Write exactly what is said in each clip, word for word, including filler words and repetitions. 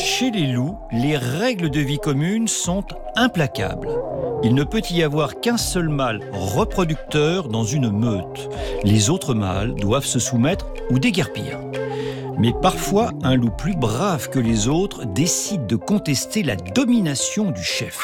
Chez les loups, les règles de vie commune sont implacables. Il ne peut y avoir qu'un seul mâle reproducteur dans une meute. Les autres mâles doivent se soumettre ou déguerpir. Mais parfois, un loup plus brave que les autres décide de contester la domination du chef.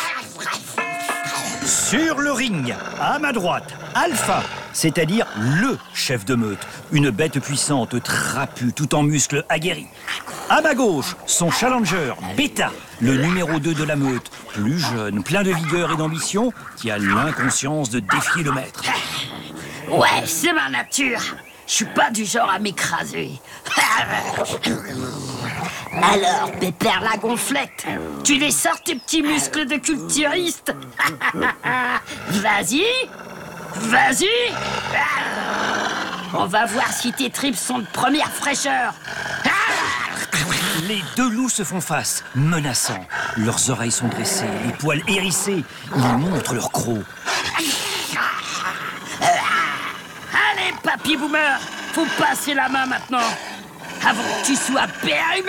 Sur le ring, à ma droite, Alpha, c'est-à-dire le chef de meute. Une bête puissante, trapue, tout en muscles aguerris. À ma gauche, son challenger, Beta, le numéro deux de la meute. Plus jeune, plein de vigueur et d'ambition, qui a l'inconscience de défier le maître. Ouais, c'est ma nature. Je suis pas du genre à m'écraser. Alors, Pépère la gonflette, tu les sors tes petits muscles de culturiste. Vas-y, vas-y. On va voir si tes tripes sont de première fraîcheur. Les deux loups se font face, menaçants. Leurs oreilles sont dressées, les poils hérissés. Ils montrent leur croc. Allez, papy boomer, faut passer la main maintenant, avant que tu sois périmé.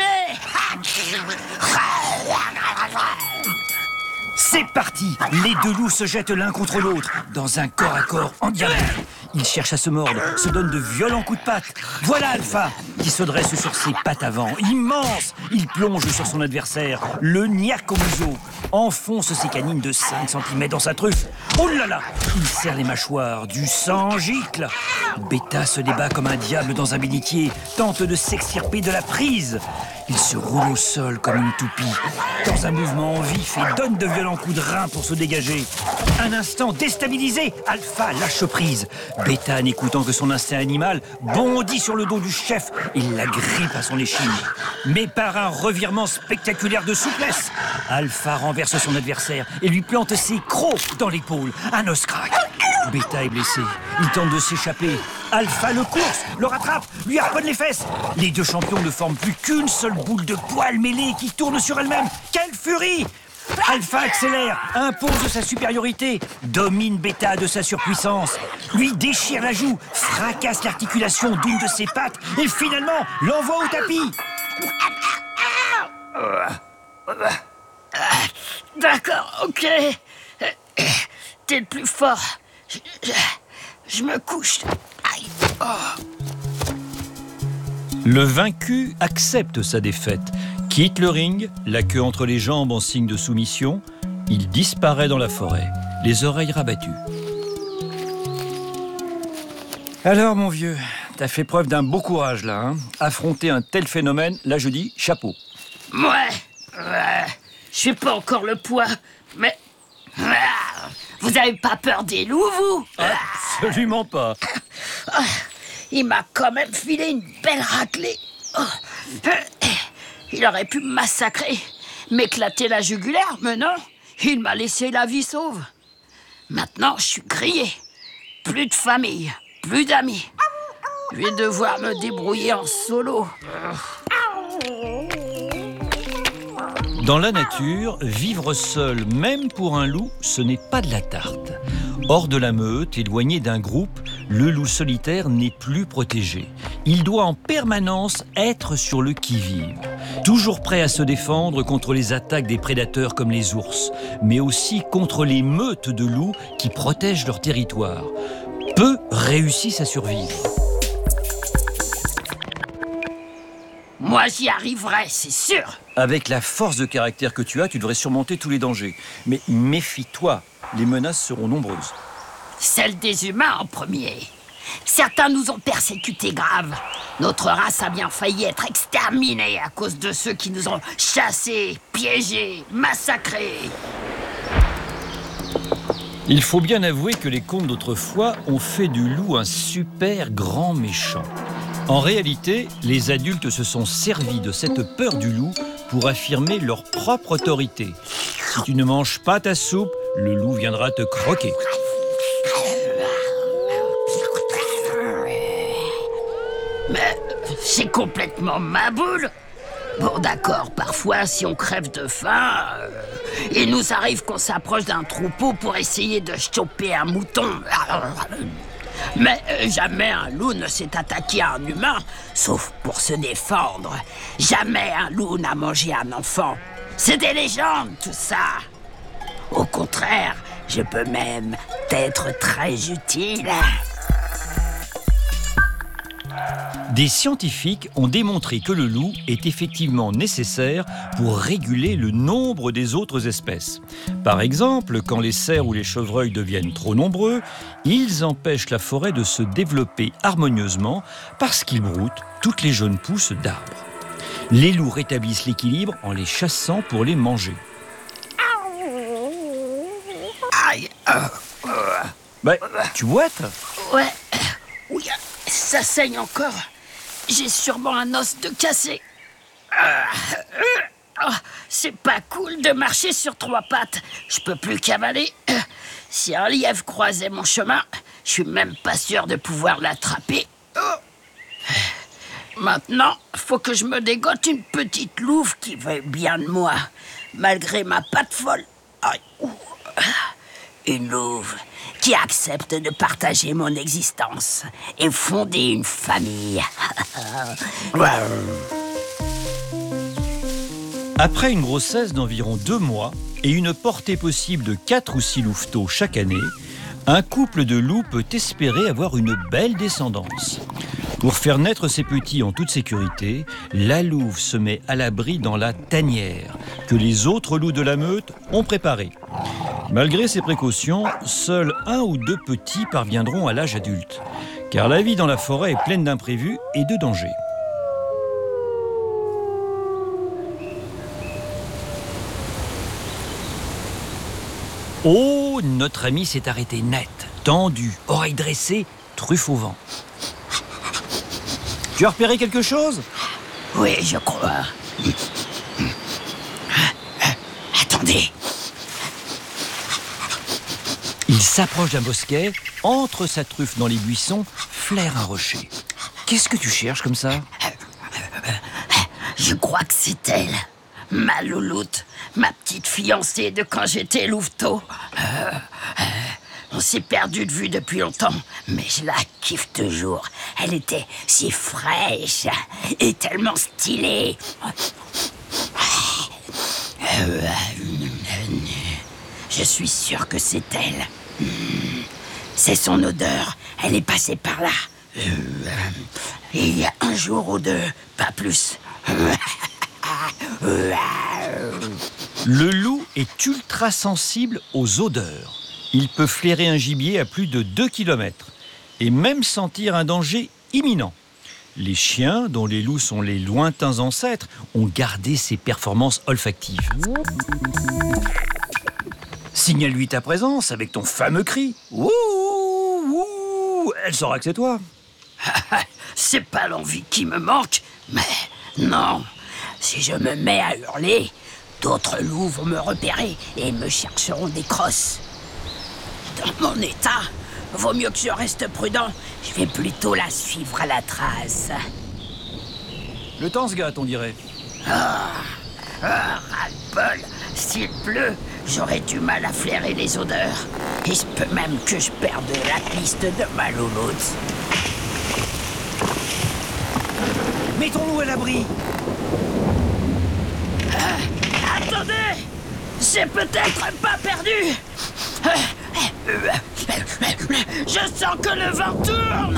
C'est parti! Les deux loups se jettent l'un contre l'autre, dans un corps à corps en diamant. Ils cherchent à se mordre, se donnent de violents coups de patte. Voilà Alpha, qui se dresse sur ses pattes avant, immense. Il plonge sur son adversaire, le niaque au museau, enfonce ses canines de cinq centimètres dans sa truffe. Oh là là! Il serre les mâchoires, du sang gicle. Beta se débat comme un diable dans un bénitier, tente de s'extirper de la prise. Il se roule au sol comme une toupie, dans un mouvement vif et donne de violents coups de rein pour se dégager. Un instant déstabilisé, Alpha lâche prise. Beta, n'écoutant que son instinct animal, bondit sur le dos du chef et l'agrippe à son échine. Mais par un revirement spectaculaire de souplesse, Alpha renverse son adversaire et lui plante ses crocs dans l'épaule. Un os craque. Beta est blessé. Il tente de s'échapper. Alpha le course, le rattrape, lui harponne les fesses. Les deux champions ne forment plus qu'une seule boule de poils mêlée qui tourne sur elle-même. Quelle furie! Alpha accélère, impose sa supériorité, domine Beta de sa surpuissance, lui déchire la joue, fracasse l'articulation d'une de ses pattes et finalement l'envoie au tapis. D'accord, ok. T'es le plus fort. Je, je, je me couche. Aïe. Oh. Le vaincu accepte sa défaite, quitte le ring, la queue entre les jambes en signe de soumission. Il disparaît dans la forêt, les oreilles rabattues. Alors, mon vieux, t'as fait preuve d'un beau courage, là. Hein. Affronter un tel phénomène, là, je dis chapeau. Ouais, ouais. Je fais pas encore le poids, mais... Vous avez pas peur des loups, vous? Absolument pas. Il m'a quand même filé une belle raclée. Il aurait pu me massacrer, m'éclater la jugulaire, mais non, il m'a laissé la vie sauve. Maintenant, je suis grillé. Plus de famille, plus d'amis. Je vais devoir me débrouiller en solo. Dans la nature, vivre seul, même pour un loup, ce n'est pas de la tarte. Hors de la meute, éloigné d'un groupe, le loup solitaire n'est plus protégé. Il doit en permanence être sur le qui-vive. Toujours prêt à se défendre contre les attaques des prédateurs comme les ours, mais aussi contre les meutes de loups qui protègent leur territoire. Peu réussissent à survivre. Moi, j'y arriverai, c'est sûr. Avec la force de caractère que tu as, tu devrais surmonter tous les dangers. Mais méfie-toi, les menaces seront nombreuses. Celle des humains en premier. Certains nous ont persécutés grave. Notre race a bien failli être exterminée à cause de ceux qui nous ont chassés, piégés, massacrés. Il faut bien avouer que les contes d'autrefois ont fait du loup un super grand méchant. En réalité, les adultes se sont servis de cette peur du loup pour affirmer leur propre autorité. Si tu ne manges pas ta soupe, le loup viendra te croquer. Mais c'est complètement ma boule. Bon d'accord, parfois si on crève de faim, euh, il nous arrive qu'on s'approche d'un troupeau pour essayer de choper un mouton. Mais euh, jamais un loup ne s'est attaqué à un humain, sauf pour se défendre. Jamais un loup n'a mangé un enfant. C'est des légendes, tout ça. Au contraire, je peux même être très utile. Des scientifiques ont démontré que le loup est effectivement nécessaire pour réguler le nombre des autres espèces. Par exemple, quand les cerfs ou les chevreuils deviennent trop nombreux, ils empêchent la forêt de se développer harmonieusement parce qu'ils broutent toutes les jeunes pousses d'arbres. Les loups rétablissent l'équilibre en les chassant pour les manger. Aïe. Euh, euh, Bah, tu boites ? Ouais. Oui, ça saigne encore. J'ai sûrement un os de cassé. Ah, oh, c'est pas cool de marcher sur trois pattes. Je peux plus cavaler. Si un lièvre croisait mon chemin, je suis même pas sûr de pouvoir l'attraper. Oh. Maintenant, faut que je me dégote une petite louve qui veuille bien de moi, malgré ma patte folle. Aïe. Une louve qui accepte de partager mon existence et fonder une famille. Après une grossesse d'environ deux mois et une portée possible de quatre ou six louveteaux chaque année, un couple de loups peut espérer avoir une belle descendance. Pour faire naître ses petits en toute sécurité, la louve se met à l'abri dans la tanière que les autres loups de la meute ont préparée. Malgré ces précautions, seuls un ou deux petits parviendront à l'âge adulte, car la vie dans la forêt est pleine d'imprévus et de dangers. Oh, notre ami s'est arrêté net, tendu, oreilles dressées, truffe au vent. Tu as repéré quelque chose ? Oui, je crois. Attendez. Il s'approche d'un bosquet, entre sa truffe dans les buissons, flaire un rocher. Qu'est-ce que tu cherches comme ça ? Je crois que c'est elle. Ma louloute, ma petite fiancée de quand j'étais louveteau. Euh, euh, on s'est perdu de vue depuis longtemps, mais je la kiffe toujours. Elle était si fraîche et tellement stylée. Euh, je suis sûr que c'est elle. C'est son odeur. Elle est passée par là. Euh, il y a un jour ou deux, pas plus. Le loup est ultra sensible aux odeurs. Il peut flairer un gibier à plus de deux kilomètres et même sentir un danger imminent. Les chiens, dont les loups sont les lointains ancêtres, ont gardé ces performances olfactives. Signale-lui ta présence avec ton fameux cri. Ouh, ouh, elle saura que c'est toi. C'est pas l'envie qui me manque, mais non. Si je me mets à hurler, d'autres loups vont me repérer et me chercheront des crosses. Dans mon état, vaut mieux que je reste prudent. Je vais plutôt la suivre à la trace. Le temps se gâte, on dirait. Ah, ah ras-le-bol. S'il pleut, j'aurai du mal à flairer les odeurs. Il se peut même que je perde la piste de ma louloute. Mettons-nous à l'abri. Ah, attendez! C'est peut-être pas perdu! Je sens que le vent tourne!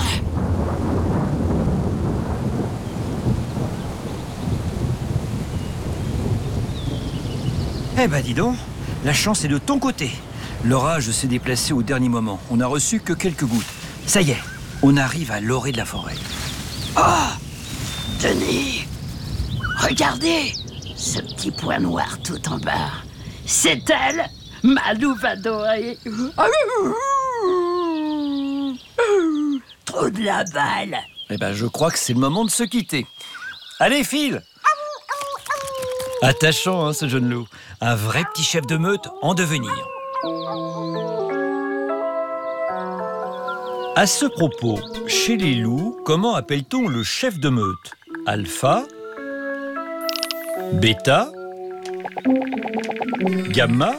Eh ben dis donc, la chance est de ton côté. L'orage s'est déplacé au dernier moment. On n'a reçu que quelques gouttes. Ça y est, on arrive à l'orée de la forêt. Oh! Denis! Regardez! Ce petit point noir tout en bas. C'est elle, ma louve adorée. Trop de la balle. Eh ben je crois que c'est le moment de se quitter. Allez, file! Attachant, hein, ce jeune loup. Un vrai petit chef de meute en devenir. À ce propos, chez les loups, comment appelle-t-on le chef de meute ? Alpha ? Bêta ? Gamma ?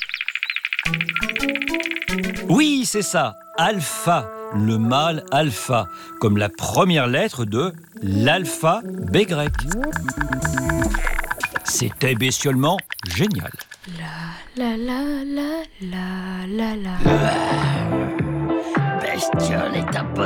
Oui, c'est ça, alpha, le mâle alpha, comme la première lettre de l'alphabet grec. C'était bestiolement génial. La la la la la la la. Bestiole est un